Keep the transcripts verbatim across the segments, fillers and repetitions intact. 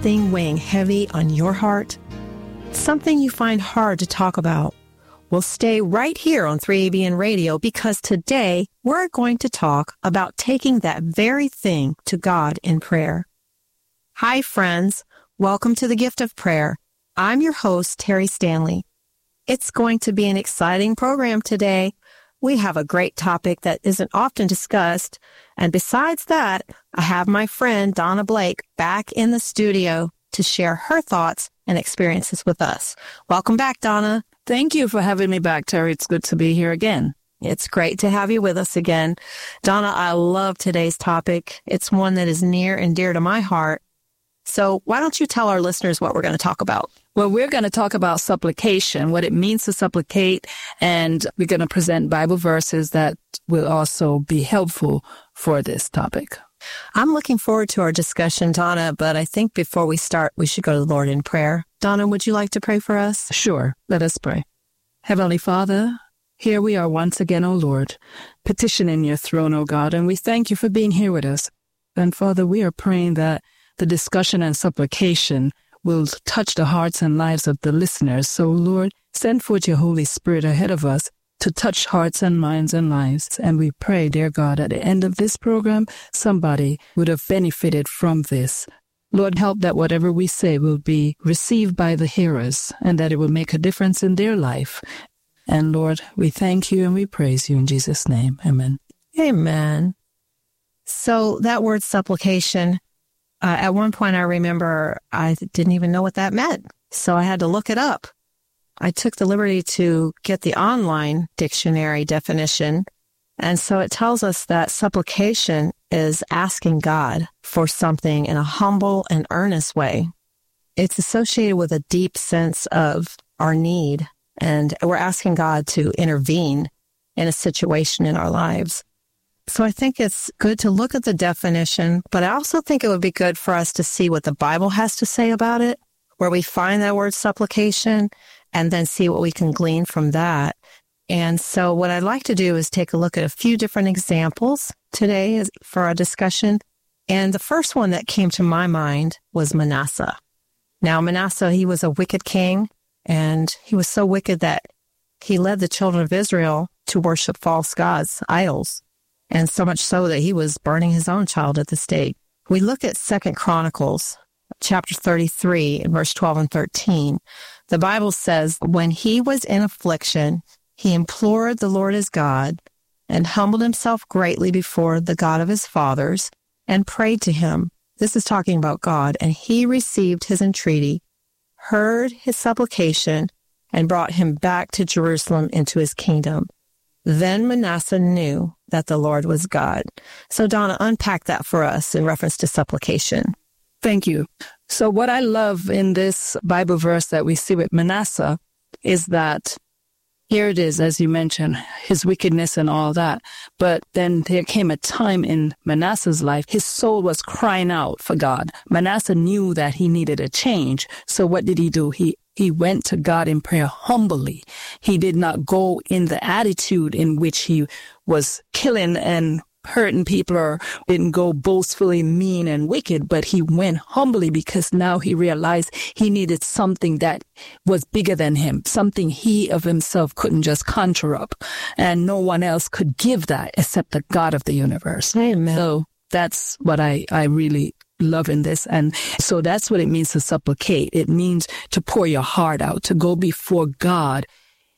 something weighing heavy on your heart? Something you find hard to talk about? Well, stay right here on three A B N Radio, because today we're going to talk about taking that very thing to God in prayer. Hi, friends. Welcome to the Gift of Prayer. I'm your host, Terry Stanley. It's going to be an exciting program today. We have a great topic that isn't often discussed. And besides that, I have my friend Donna Blake back in the studio to share her thoughts and experiences with us. Welcome back, Donna. Thank you for having me back, Terry. It's good to be here again. It's great to have you with us again. Donna, I love today's topic. It's one that is near and dear to my heart. So why don't you tell our listeners what we're going to talk about? Well, we're going to talk about supplication, what it means to supplicate, and we're going to present Bible verses that will also be helpful for this topic. I'm looking forward to our discussion, Donna, but I think before we start, we should go to the Lord in prayer. Donna, would you like to pray for us? Sure. Let us pray. Heavenly Father, here we are once again, O Lord, petitioning your throne, O God, and we thank you for being here with us. And Father, we are praying that the discussion and supplication will touch the hearts and lives of the listeners. So, Lord, send forth your Holy Spirit ahead of us to touch hearts and minds and lives. And we pray, dear God, at the end of this program, somebody would have benefited from this. Lord, help that whatever we say will be received by the hearers and that it will make a difference in their life. And Lord, we thank you and we praise you in Jesus' name. Amen. Amen. So that word supplication, Uh, at one point, I remember I didn't even know what that meant, so I had to look it up. I took the liberty to get the online dictionary definition, and so it tells us that supplication is asking God for something in a humble and earnest way. It's associated with a deep sense of our need, and we're asking God to intervene in a situation in our lives. So I think it's good to look at the definition, but I also think it would be good for us to see what the Bible has to say about it, where we find that word supplication, and then see what we can glean from that. And so what I'd like to do is take a look at a few different examples today for our discussion. And the first one that came to my mind was Manasseh. Now, Manasseh, he was a wicked king, and he was so wicked that he led the children of Israel to worship false gods, idols. And so much so that he was burning his own child at the stake. We look at Second Chronicles, chapter thirty-three, verse twelve and thirteen. The Bible says, when he was in affliction, he implored the Lord his God and humbled himself greatly before the God of his fathers and prayed to him. This is talking about God. And he received his entreaty, heard his supplication, and brought him back to Jerusalem into his kingdom. Then Manasseh knew that the Lord was God. So, Donna, unpack that for us in reference to supplication. Thank you. So what I love in this Bible verse that we see with Manasseh is that here it is, as you mentioned, his wickedness and all that. But then there came a time in Manasseh's life, his soul was crying out for God. Manasseh knew that he needed a change. So what did he do? He He went to God in prayer humbly. He did not go in the attitude in which he was killing and hurting people, or didn't go boastfully mean and wicked, but he went humbly because now he realized he needed something that was bigger than him, something he of himself couldn't just conjure up. And no one else could give that except the God of the universe. Amen. So that's what I, I really love in this. And so that's what it means to supplicate. It means to pour your heart out, to go before God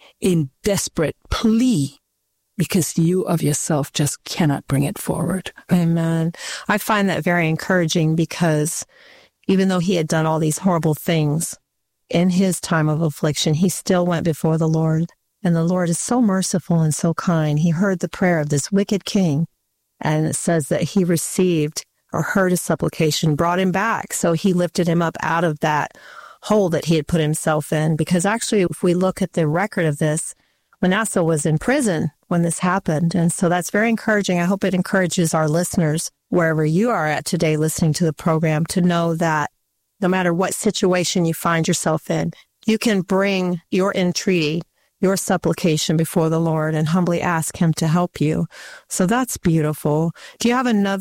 in desperate plea because you of yourself just cannot bring it forward. Amen. I find that very encouraging because even though he had done all these horrible things in his time of affliction, he still went before the Lord. And the Lord is so merciful and so kind. He heard the prayer of this wicked king, and it says that he received or heard his supplication, brought him back. So he lifted him up out of that hole that he had put himself in. Because actually, if we look at the record of this, Manasseh was in prison when this happened. And so that's very encouraging. I hope it encourages our listeners, wherever you are at today listening to the program, to know that no matter what situation you find yourself in, you can bring your entreaty, your supplication before the Lord and humbly ask him to help you. So that's beautiful. Do you have another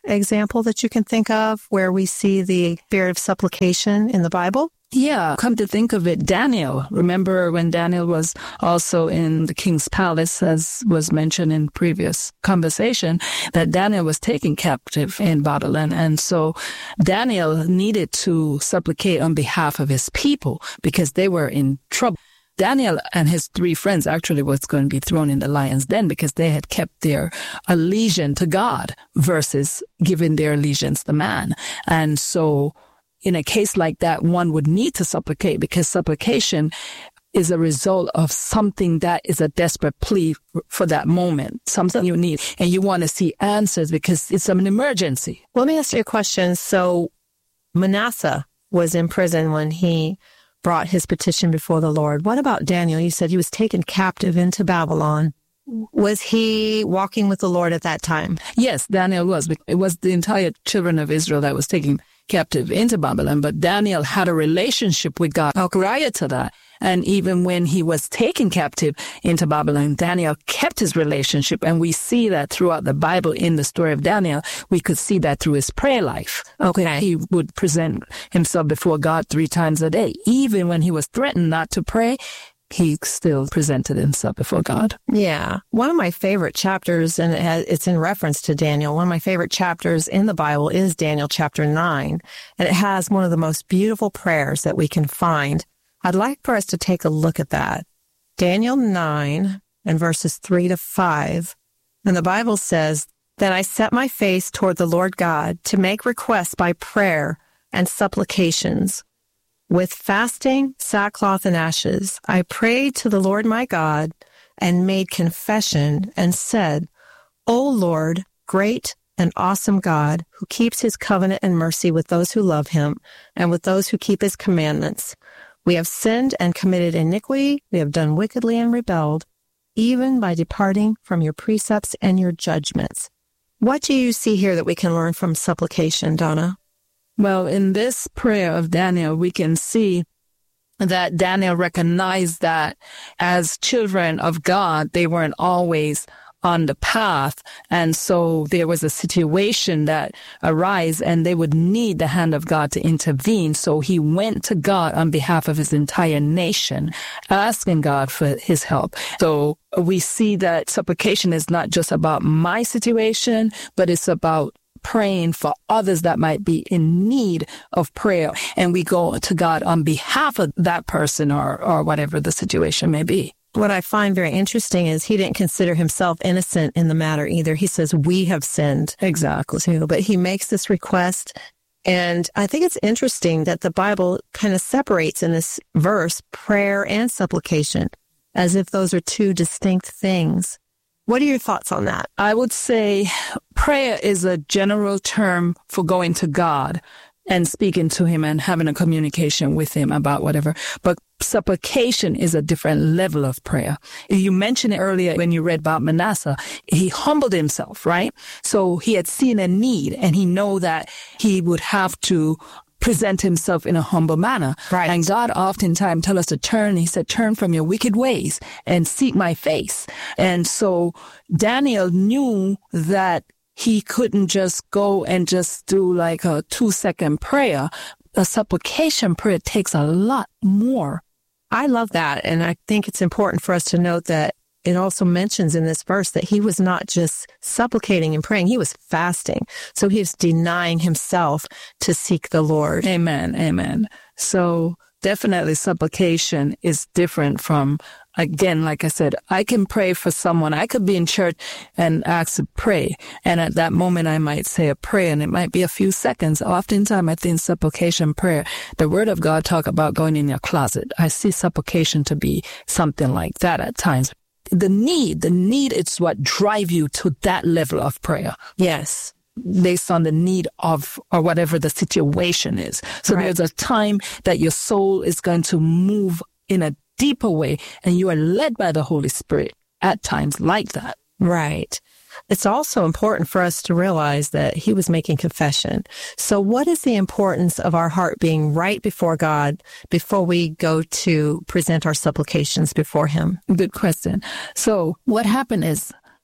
example that you can think of where we see the spirit of supplication in the Bible? Yeah, come to think of it, Daniel. Remember when Daniel was also in the king's palace, as was mentioned in previous conversation, that Daniel was taken captive in Babylon. And so Daniel needed to supplicate on behalf of his people because they were in trouble. Daniel and his three friends actually was going to be thrown in the lion's den because they had kept their allegiance to God versus giving their allegiance to man. And so in a case like that, one would need to supplicate because supplication is a result of something that is a desperate plea for that moment, something you need, and you want to see answers because it's an emergency. Let me ask you a question. So Manasseh was in prison when he brought his petition before the Lord. What about Daniel? You said he was taken captive into Babylon. Was he walking with the Lord at that time? Yes, Daniel was. It was the entire children of Israel that was taken captive into Babylon, but Daniel had a relationship with God prior to that. And even when he was taken captive into Babylon, Daniel kept his relationship. And we see that throughout the Bible in the story of Daniel. We could see that through his prayer life. Okay. He would present himself before God three times a day. Even when he was threatened not to pray, he still presented himself before God. Yeah. One of my favorite chapters, and it has, it's in reference to Daniel, one of my favorite chapters in the Bible is Daniel chapter nine. And it has one of the most beautiful prayers that we can find. I'd like for us to take a look at that. Daniel nine and verses three to five. And the Bible says, "Then I set my face toward the Lord God to make requests by prayer and supplications. With fasting, sackcloth, and ashes, I prayed to the Lord my God and made confession and said, O Lord, great and awesome God, who keeps his covenant and mercy with those who love him and with those who keep his commandments. We have sinned and committed iniquity. We have done wickedly and rebelled, even by departing from your precepts and your judgments." What do you see here that we can learn from supplication, Donna? Well, in this prayer of Daniel, we can see that Daniel recognized that as children of God, they weren't always on the path. And so there was a situation that arose and they would need the hand of God to intervene. So he went to God on behalf of his entire nation, asking God for his help. So we see that supplication is not just about my situation, but it's about praying for others that might be in need of prayer. And we go to God on behalf of that person or, or whatever the situation may be. What I find very interesting is he didn't consider himself innocent in the matter either. He says, we have sinned. Exactly. Too. But he makes this request. And I think it's interesting that the Bible kind of separates in this verse prayer and supplication as if those are two distinct things. What are your thoughts on that? I would say prayer is a general term for going to God and speaking to him and having a communication with him about whatever. But supplication is a different level of prayer. You mentioned it earlier when you read about Manasseh. He humbled himself, right? So he had seen a need and he know that he would have to present himself in a humble manner. Right. And God oftentimes tell us to turn. He said, turn from your wicked ways and seek my face. And so Daniel knew that he couldn't just go and just do like a two second prayer. A supplication prayer takes a lot more. I love that. And I think it's important for us to note that it also mentions in this verse that he was not just supplicating and praying, he was fasting. So he was denying himself to seek the Lord. Amen. Amen. So definitely supplication is different from, again, like I said, I can pray for someone. I could be in church and ask to pray. And at that moment, I might say a prayer and it might be a few seconds. Oftentimes, I think supplication prayer, the word of God talk about going in your closet. I see supplication to be something like that at times. The need, the need is what drive you to that level of prayer. Yes. Based on the need of, or whatever the situation is. So Right. there's a time that your soul is going to move in a deeper way and you are led by the Holy Spirit at times like that. Right. It's also important for us to realize that he was making confession. So what is the importance of our heart being right before God before we go to present our supplications before him? Good question. So what happened is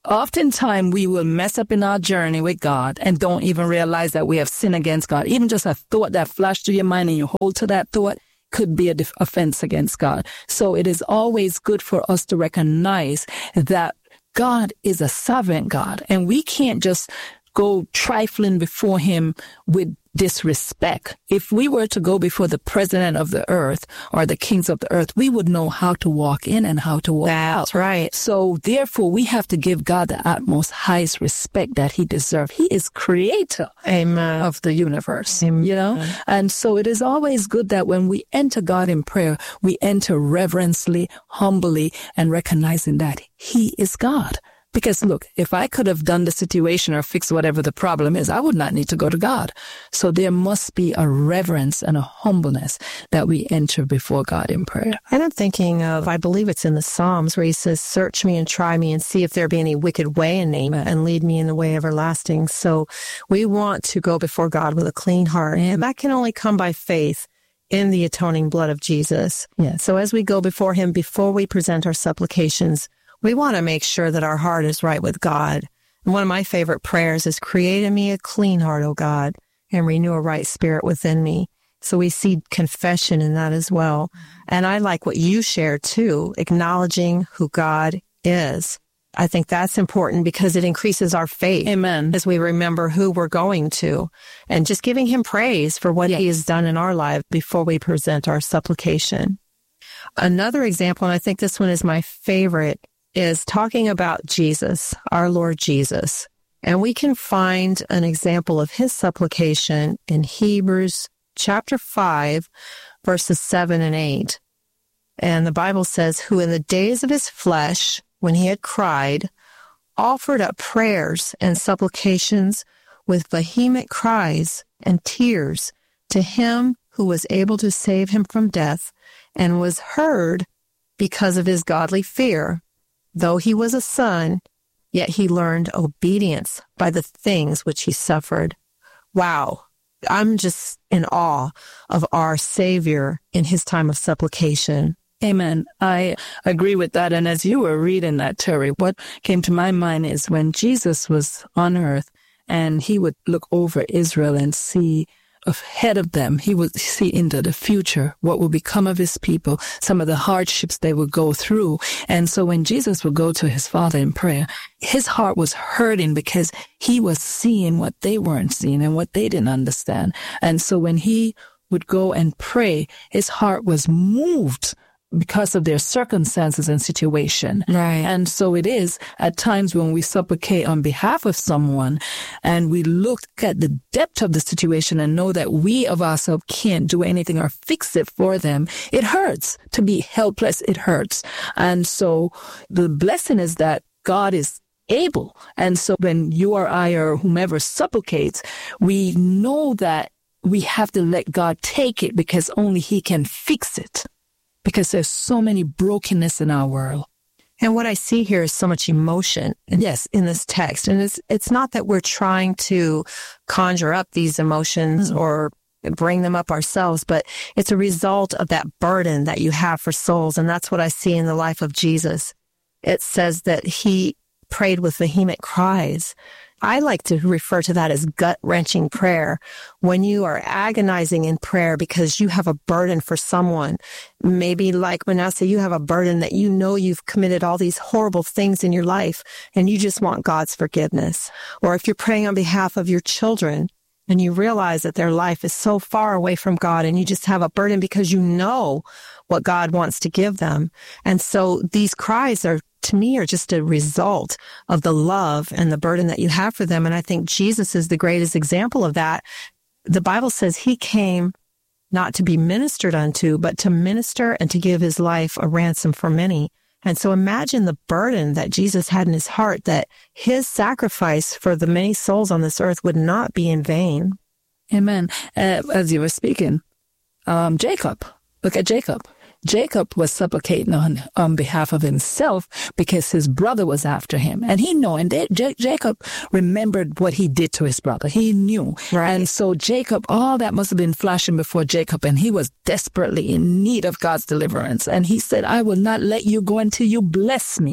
oftentimes we will mess up in our journey with God and don't even realize that we have sinned against God. Even just a thought that flashed through your mind and you hold to that thought could be a def- offense against God. So it is always good for us to recognize that God is a sovereign God, and we can't just go trifling before him with disrespect. If we were to go before the president of the earth or the kings of the earth, we would know how to walk in and how to walk out. That's right. So therefore, we have to give God the utmost highest respect that he deserves. He is creator Amen. of the universe, Amen. you know? And so it is always good that when we enter God in prayer, we enter reverently, humbly, and recognizing that he is God. Because look, if I could have done the situation or fixed whatever the problem is, I would not need to go to God. So there must be a reverence and a humbleness that we enter before God in prayer. And I'm thinking of, I believe it's in the Psalms where he says, search me and try me and see if there be any wicked way in me and lead me in the way everlasting. So we want to go before God with a clean heart. And that can only come by faith in the atoning blood of Jesus. Yes. So as we go before him, before we present our supplications, we want to make sure that our heart is right with God. And one of my favorite prayers is, create in me a clean heart, O God, and renew a right spirit within me. So we see confession in that as well. And I like what you shared too, acknowledging who God is. I think that's important because it increases our faith. Amen. As we remember who we're going to, and just giving him praise for what yes. he has done in our life before we present our supplication. Another example, and I think this one is my favorite, is talking about Jesus, our Lord Jesus. And we can find an example of his supplication in Hebrews chapter five, verses seven and eight. And the Bible says, who in the days of his flesh, when he had cried, offered up prayers and supplications with vehement cries and tears to him who was able to save him from death, and was heard because of his godly fear. Though he was a son, yet he learned obedience by the things which he suffered. Wow. I'm just in awe of our Savior in his time of supplication. Amen. I agree with that. And as you were reading that, Terry, what came to my mind is when Jesus was on earth and he would look over Israel and see ahead of them, he would see into the future what will become of his people, some of the hardships they would go through. And so when Jesus would go to his Father in prayer, his heart was hurting because he was seeing what they weren't seeing and what they didn't understand. And so when he would go and pray, his heart was moved because of their circumstances and situation. Right. And so it is at times when we supplicate on behalf of someone and we look at the depth of the situation and know that we of ourselves can't do anything or fix it for them, it hurts to be helpless. It hurts. And so the blessing is that God is able. And so when you or I or whomever supplicates, we know that we have to let God take it because only he can fix it. Because there's so many brokenness in our world. And what I see here is so much emotion, yes, in this text. And it's it's not that we're trying to conjure up these emotions mm-hmm. or bring them up ourselves, but it's a result of that burden that you have for souls. And that's what I see in the life of Jesus. It says that he prayed with vehement cries. I like to refer to that as gut-wrenching prayer. When you are agonizing in prayer because you have a burden for someone, maybe like Manasseh, you have a burden that you know you've committed all these horrible things in your life and you just want God's forgiveness. Or if you're praying on behalf of your children and you realize that their life is so far away from God and you just have a burden because you know what God wants to give them. And so these cries are, to me, are just a result of the love and the burden that you have for them. And I think Jesus is the greatest example of that. The Bible says he came not to be ministered unto, but to minister and to give his life a ransom for many. And so imagine the burden that Jesus had in his heart, that his sacrifice for the many souls on this earth would not be in vain. Amen. Uh, as you were speaking, um, Jacob, look at Jacob. Jacob was supplicating on, on behalf of himself because his brother was after him. And he knew, and they, J- Jacob remembered what he did to his brother. He knew. Right. And so Jacob, all that must have been flashing before Jacob, and he was desperately in need of God's deliverance. And he said, I will not let you go until you bless me.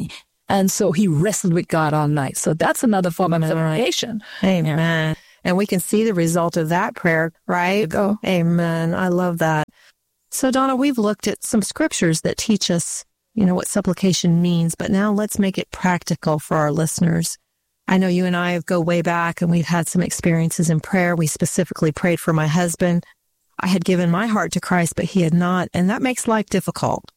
And so he wrestled with God all night. So that's another form of supplication. Amen. Yeah. And we can see the result of that prayer, right? Go. Amen. I love that. So, Donna, we've looked at some scriptures that teach us, you know, what supplication means, but now let's make it practical for our listeners. I know you and I go way back, and we've had some experiences in prayer. We specifically prayed for my husband. I had given my heart to Christ, but he had not, and that makes life difficult.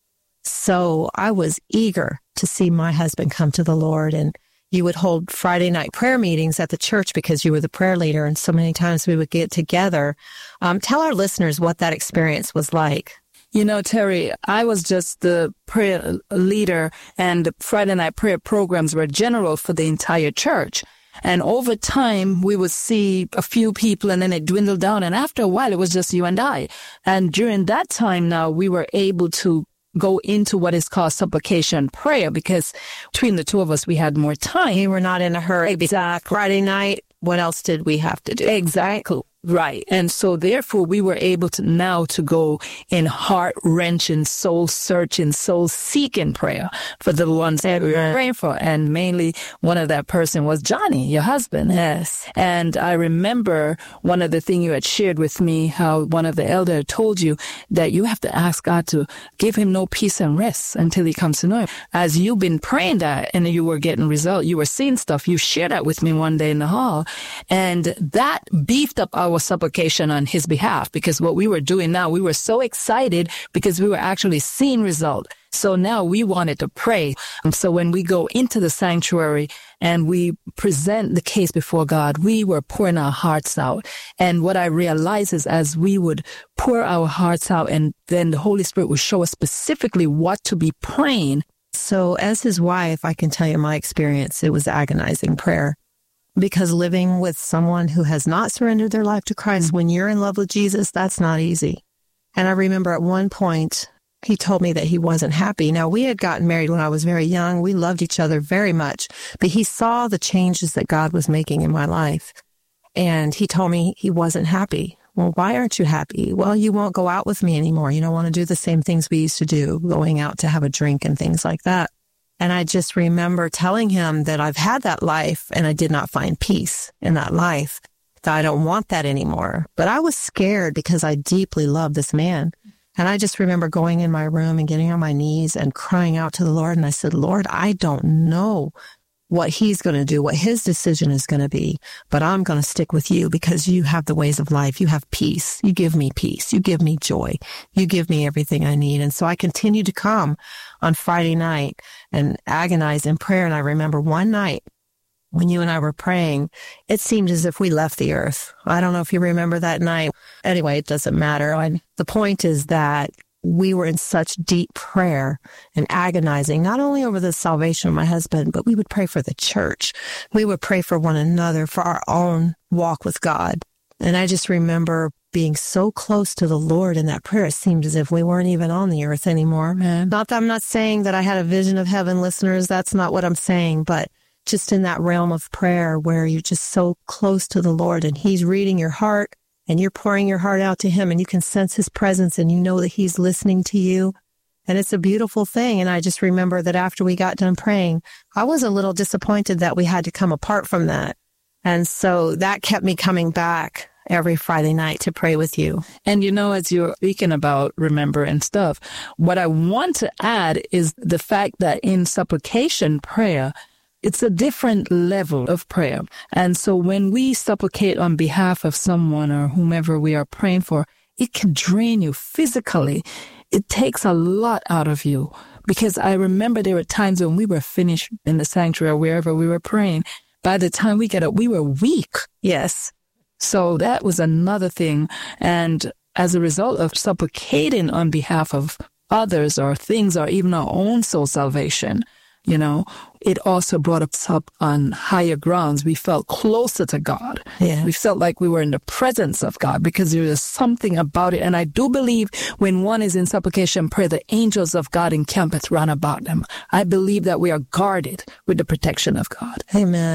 So I was eager to see my husband come to the Lord, and you would hold Friday night prayer meetings at the church because you were the prayer leader, and so many times we would get together. Um, tell our listeners what that experience was like. You know, Terry, I was just the prayer leader, and the Friday night prayer programs were general for the entire church. And over time, we would see a few people, and then it dwindled down. And after a while, it was just you and I. And during that time now, we were able to go into what is called supplication prayer, because between the two of us, we had more time. We were not in a hurry. Exactly. Friday night, what else did we have to do? Exactly. Right. And so therefore we were able to now to go in heart-wrenching, soul-searching, soul-seeking prayer for the ones that we were praying for. And mainly one of that person was Johnny, your husband. Yes. And I remember one of the things you had shared with me, how one of the elders told you that you have to ask God to give him no peace and rest until he comes to know him. As you've been praying that and you were getting results, you were seeing stuff, you shared that with me one day in the hall. And that beefed up our supplication on his behalf, because what we were doing now, we were so excited because we were actually seeing results. So now we wanted to pray. And so when we go into the sanctuary and we present the case before God, we were pouring our hearts out. And what I realized is as we would pour our hearts out, and then the Holy Spirit would show us specifically what to be praying. So as his wife, I can tell you my experience, it was agonizing prayer. Because living with someone who has not surrendered their life to Christ, when you're in love with Jesus, that's not easy. And I remember at one point, he told me that he wasn't happy. Now, we had gotten married when I was very young. We loved each other very much. But he saw the changes that God was making in my life. And he told me he wasn't happy. Well, why aren't you happy? Well, you won't go out with me anymore. You don't want to do the same things we used to do, going out to have a drink and things like that. And I just remember telling him that I've had that life and I did not find peace in that life, that I don't want that anymore. But I was scared because I deeply loved this man. And I just remember going in my room and getting on my knees and crying out to the Lord. And I said, Lord, I don't know what he's going to do, what his decision is going to be, but I'm going to stick with you because you have the ways of life. You have peace. You give me peace. You give me joy. You give me everything I need. And so I continued to come on Friday night and agonize in prayer. And I remember one night when you and I were praying, it seemed as if we left the earth. I don't know if you remember that night. Anyway, it doesn't matter. I, the point is that we were in such deep prayer and agonizing, not only over the salvation of my husband, but we would pray for the church. We would pray for one another, for our own walk with God. And I just remember being so close to the Lord in that prayer. It seemed as if we weren't even on the earth anymore. Man. Not that I'm not saying that I had a vision of heaven, listeners. That's not what I'm saying. But just in that realm of prayer where you're just so close to the Lord and he's reading your heart, and you're pouring your heart out to him, and you can sense his presence, and you know that he's listening to you. And it's a beautiful thing. And I just remember that after we got done praying, I was a little disappointed that we had to come apart from that. And so that kept me coming back every Friday night to pray with you. And you know, as you're speaking about remember and stuff, what I want to add is the fact that in supplication prayer, it's a different level of prayer. And so when we supplicate on behalf of someone or whomever we are praying for, it can drain you physically. It takes a lot out of you. Because I remember there were times when we were finished in the sanctuary, wherever we were praying. By the time we get up, we were weak. Yes. So that was another thing. And as a result of supplicating on behalf of others or things or even our own soul salvation, you know, it also brought us up on higher grounds. We felt closer to God. Yeah. We felt like we were in the presence of God because there is something about it. And I do believe when one is in supplication prayer, the angels of God encampeth round about them. I believe that we are guarded with the protection of God. Amen.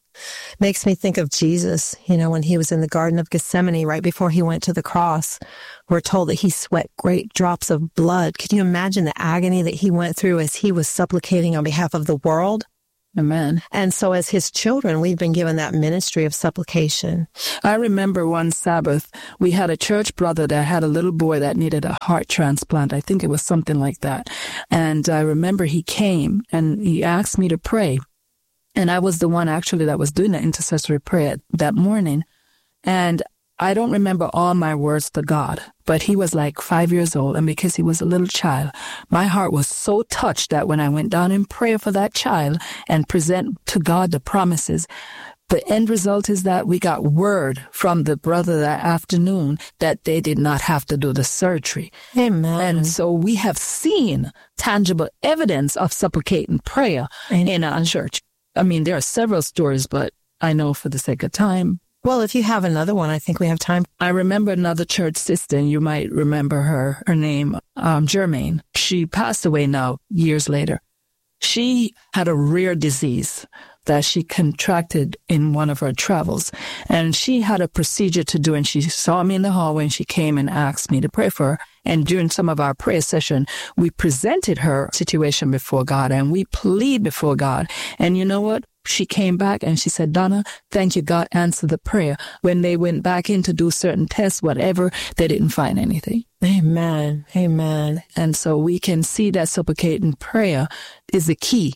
Makes me think of Jesus, you know, when he was in the Garden of Gethsemane, right before he went to the cross. We're told that he sweat great drops of blood. Can you imagine the agony that he went through as he was supplicating on behalf of the world? Amen. And so as his children, we've been given that ministry of supplication. I remember one Sabbath, we had a church brother that had a little boy that needed a heart transplant. I think it was something like that. And I remember he came and he asked me to pray. And I was the one actually that was doing the intercessory prayer that morning. And I don't remember all my words to God, but he was like five years old. And because he was a little child, my heart was so touched that when I went down in prayer for that child and present to God the promises, the end result is that we got word from the brother that afternoon that they did not have to do the surgery. Amen. And so we have seen tangible evidence of supplicating prayer Amen. In our church. I mean, there are several stories, but I know for the sake of time. Well, if you have another one, I think we have time. I remember another church sister, and you might remember her, her name, um, Germaine. She passed away now years later. She had a rare disease that she contracted in one of her travels, and she had a procedure to do, and she saw me in the hallway, and she came and asked me to pray for her. And during some of our prayer session, we presented her situation before God, and we plead before God. And you know what? She came back and she said, Donna, thank you, God answered the prayer. When they went back in to do certain tests, whatever, they didn't find anything. Amen. Amen. And so we can see that supplicating prayer is the key.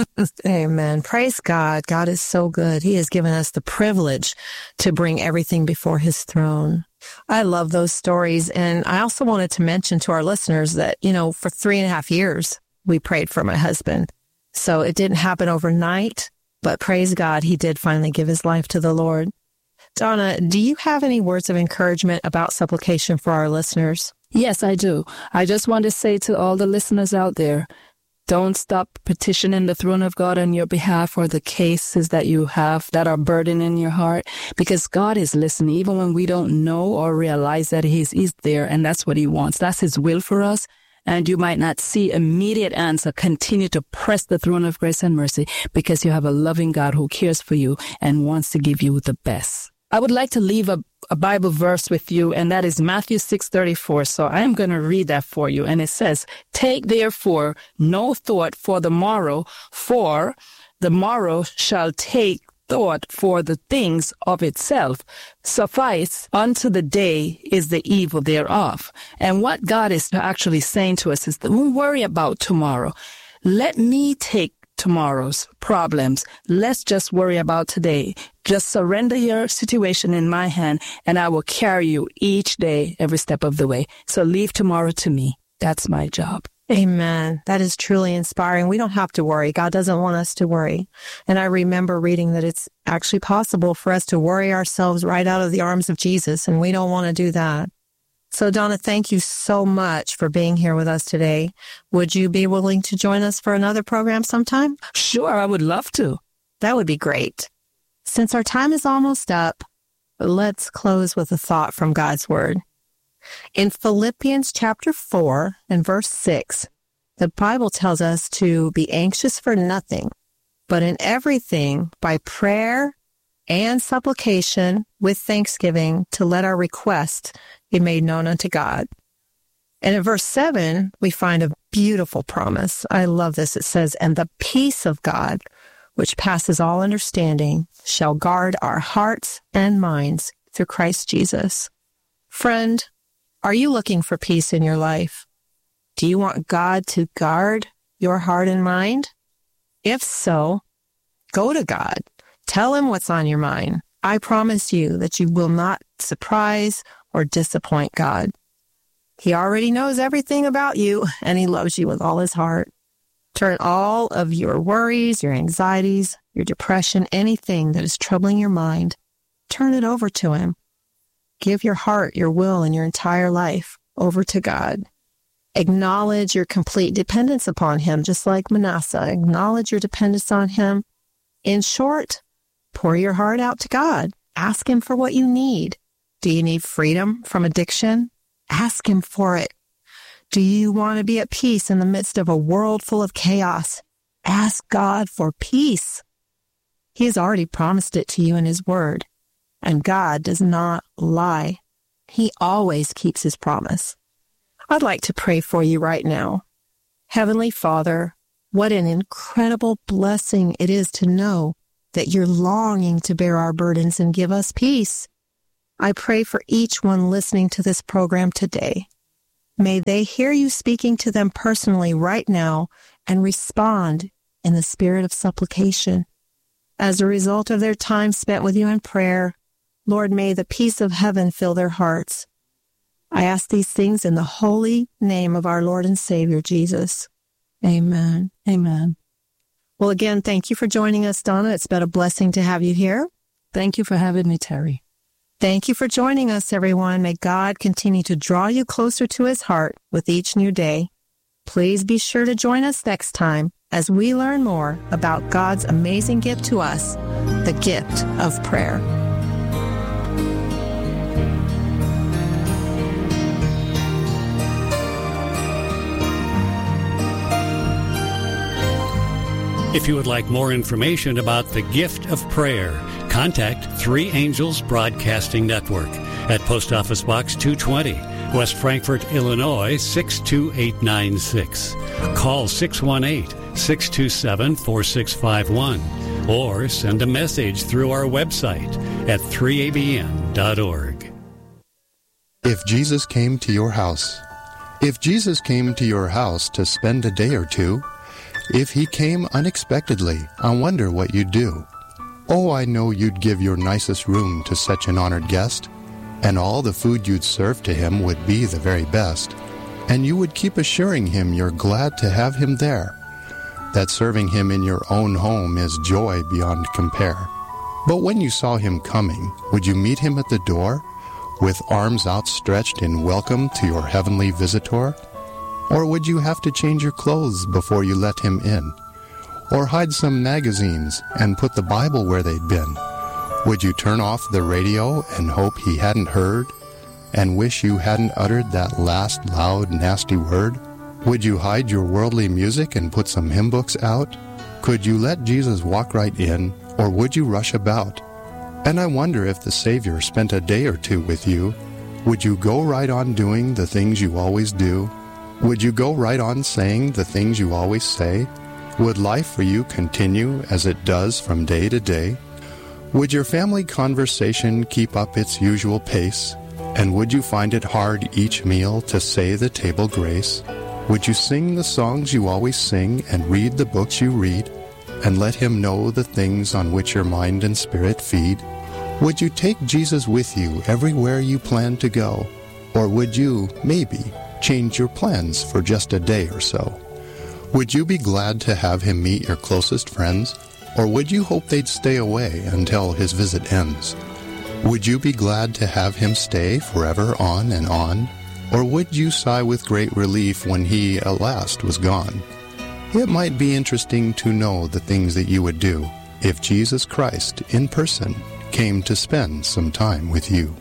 Amen. Praise God. God is so good. He has given us the privilege to bring everything before his throne. I love those stories. And I also wanted to mention to our listeners that, you know, for three and a half years, we prayed for my husband. So it didn't happen overnight. But praise God, he did finally give his life to the Lord. Donna, do you have any words of encouragement about supplication for our listeners? Yes, I do. I just want to say to all the listeners out there, don't stop petitioning the throne of God on your behalf for the cases that you have that are burdening your heart, because God is listening, even when we don't know or realize that he's, he's there, and that's what he wants. That's his will for us. And you might not see immediate answer. Continue to press the throne of grace and mercy, because you have a loving God who cares for you and wants to give you the best. I would like to leave a, a Bible verse with you, and that is Matthew six thirty-four. So I am going to read that for you. And it says, take therefore no thought for the morrow, for the morrow shall take thought for the things of itself. Suffice unto the day is the evil thereof. And what God is actually saying to us is, don't worry about tomorrow. Let me take tomorrow's problems. Let's just worry about today. Just surrender your situation in my hand, and I will carry you each day, every step of the way. So leave tomorrow to me. That's my job. Amen. That is truly inspiring. We don't have to worry. God doesn't want us to worry. And I remember reading that it's actually possible for us to worry ourselves right out of the arms of Jesus, and we don't want to do that. So, Donna, thank you so much for being here with us today. Would you be willing to join us for another program sometime? Sure, I would love to. That would be great. Since our time is almost up, let's close with a thought from God's Word. In Philippians chapter four and verse six, the Bible tells us to be anxious for nothing, but in everything by prayer and supplication with thanksgiving to let our request be made known unto God. And in verse seven, we find a beautiful promise. I love this. It says, and the peace of God, which passes all understanding, shall guard our hearts and minds through Christ Jesus. Friend, are you looking for peace in your life? Do you want God to guard your heart and mind? If so, go to God. Tell him what's on your mind. I promise you that you will not surprise or disappoint God. He already knows everything about you, and he loves you with all his heart. Turn all of your worries, your anxieties, your depression, anything that is troubling your mind, turn it over to him. Give your heart, your will, and your entire life over to God. Acknowledge your complete dependence upon him, just like Manasseh. Acknowledge your dependence on him. In short, pour your heart out to God. Ask him for what you need. Do you need freedom from addiction? Ask him for it. Do you want to be at peace in the midst of a world full of chaos? Ask God for peace. He has already promised it to you in His Word. And God does not lie. He always keeps His promise. I'd like to pray for you right now. Heavenly Father, what an incredible blessing it is to know that you're longing to bear our burdens and give us peace. I pray for each one listening to this program today. May they hear you speaking to them personally right now and respond in the spirit of supplication. As a result of their time spent with you in prayer, Lord, may the peace of heaven fill their hearts. I ask these things in the holy name of our Lord and Savior, Jesus. Amen. Amen. Well, again, thank you for joining us, Donna. It's been a blessing to have you here. Thank you for having me, Terry. Thank you for joining us, everyone. May God continue to draw you closer to His heart with each new day. Please be sure to join us next time as we learn more about God's amazing gift to us, the gift of prayer. If you would like more information about the gift of prayer, contact Three Angels Broadcasting Network at Post Office Box two twenty, West Frankfort, Illinois six two eight nine six. Call six one eight, six two seven, four six five one or send a message through our website at three a b n dot org. If Jesus came to your house, if Jesus came to your house to spend a day or two, if He came unexpectedly, I wonder what you'd do. Oh, I know you'd give your nicest room to such an honored guest, and all the food you'd serve to Him would be the very best, and you would keep assuring Him you're glad to have Him there, that serving Him in your own home is joy beyond compare. But when you saw Him coming, would you meet Him at the door, with arms outstretched in welcome to your heavenly visitor? Or would you have to change your clothes before you let Him in? Or hide some magazines and put the Bible where they'd been? Would you turn off the radio and hope He hadn't heard, and wish you hadn't uttered that last loud, nasty word? Would you hide your worldly music and put some hymn books out? Could you let Jesus walk right in, or would you rush about? And I wonder if the Savior spent a day or two with you, would you go right on doing the things you always do? Would you go right on saying the things you always say? Would life for you continue as it does from day to day? Would your family conversation keep up its usual pace? And would you find it hard each meal to say the table grace? Would you sing the songs you always sing and read the books you read, and let Him know the things on which your mind and spirit feed? Would you take Jesus with you everywhere you plan to go? Or would you, maybe, change your plans for just a day or so? Would you be glad to have Him meet your closest friends, or would you hope they'd stay away until His visit ends? Would you be glad to have Him stay forever on and on, or would you sigh with great relief when He at last was gone? It might be interesting to know the things that you would do if Jesus Christ in person came to spend some time with you.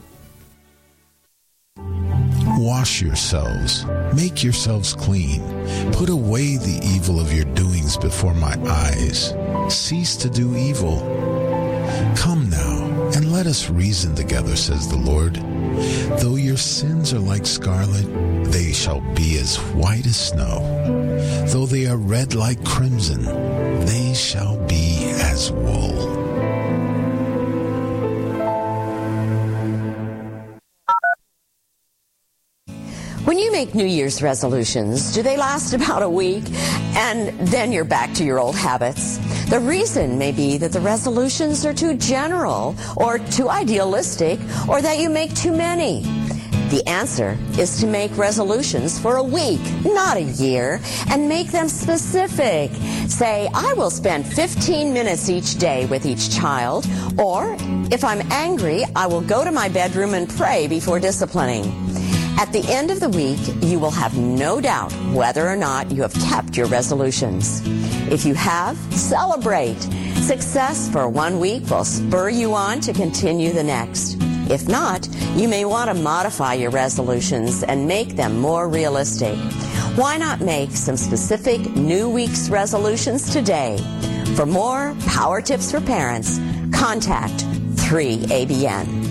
Wash yourselves, make yourselves clean. Put away the evil of your doings before my eyes. Cease to do evil. Come now, and let us reason together, says the Lord. Though your sins are like scarlet, they shall be as white as snow. Though they are red like crimson, they shall be as wool. When you make New Year's resolutions, do they last about a week and then you're back to your old habits? The reason may be that the resolutions are too general or too idealistic or that you make too many. The answer is to make resolutions for a week, not a year, and make them specific. Say, I will spend fifteen minutes each day with each child, or if I'm angry, I will go to my bedroom and pray before disciplining. At the end of the week, you will have no doubt whether or not you have kept your resolutions. If you have, celebrate. Success for one week will spur you on to continue the next. If not, you may want to modify your resolutions and make them more realistic. Why not make some specific new week's resolutions today? For more Power Tips for Parents, contact three A B N.